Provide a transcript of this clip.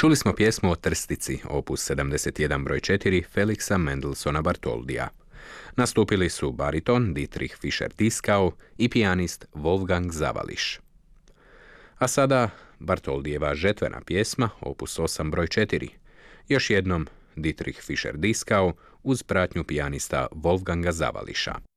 Čuli smo pjesmu o Trstici, opus 71 broj 4 Feliksa Mendelssohna Bartholdija. Nastupili su bariton Dietrich Fischer-Dieskau i pijanist Wolfgang Zawalisch. A sada Bartholdijeva žetvena pjesma, opus 8 broj 4. Još jednom Dietrich Fischer-Dieskau uz pratnju pijanista Wolfganga Zawalischa.